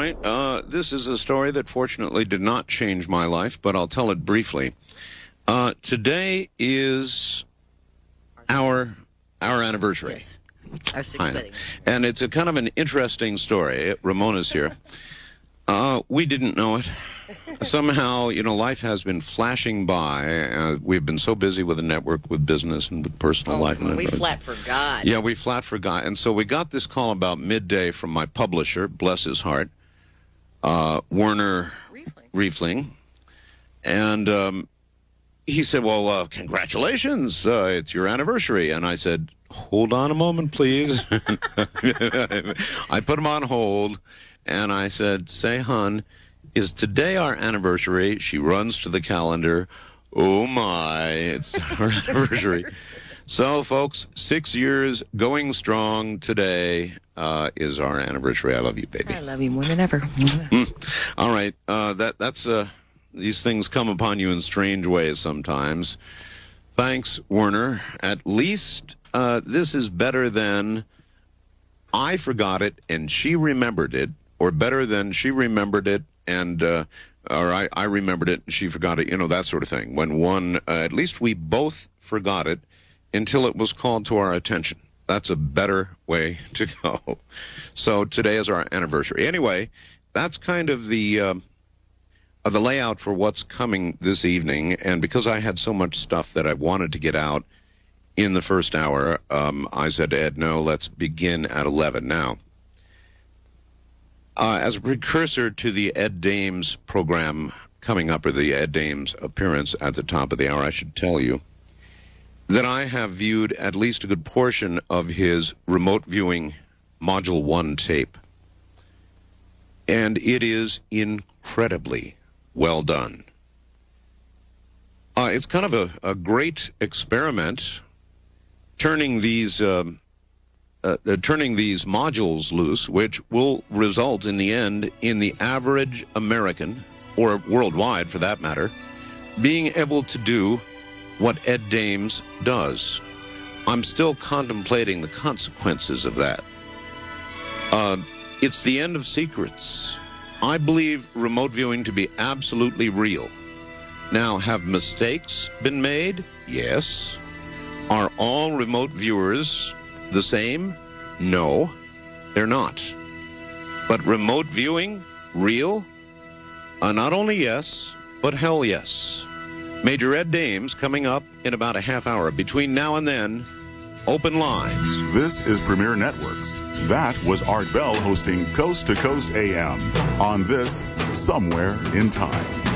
right. This is a story that fortunately did not change my life, but I'll tell it briefly. Today is our anniversary. Yes, our sixth wedding. And it's a kind of an interesting story. Ramona's here. We didn't know it. Somehow, life has been flashing by. We've been so busy with the network, with business, and with personal life. We flat forgot. Yeah, we flat forgot. And so we got this call about midday from my publisher, bless his heart, Werner Riefling. And he said, well, congratulations, it's your anniversary. And I said, hold on a moment, please. I put him on hold, and I said, say, hon, is today our anniversary? She runs to the calendar. Oh, my, it's our anniversary. So, folks, 6 years going strong today is our anniversary. I love you, baby. I love you more than ever. All right, that's these things come upon you in strange ways sometimes. Thanks, Werner. At least this is better than I forgot it and she remembered it, or better than she remembered it and or I remembered it and she forgot it, that sort of thing. When one, at least we both forgot it until it was called to our attention. That's a better way to go. So today is our anniversary. Anyway, that's kind of the layout for what's coming this evening. And because I had so much stuff that I wanted to get out in the first hour, I said to Ed, no, let's begin at 11. Now, as a precursor to the Ed Dames program coming up, or the Ed Dames appearance at the top of the hour, I should tell you that I have viewed at least a good portion of his remote viewing Module 1 tape. And it is incredibly well done. It's kind of a great experiment turning these modules loose, which will result in the end in the average American, or worldwide for that matter, being able to do what Ed Dames does. I'm still contemplating the consequences of that. It's the end of secrets. I believe remote viewing to be absolutely real. Now, have mistakes been made? Yes. Are all remote viewers the same? No, they're not. But remote viewing, real? Not only yes, but hell yes. Major Ed Dames coming up in about a half hour. Between now and then, open lines. This is Premier Networks. That was Art Bell hosting Coast to Coast AM on this Somewhere in Time.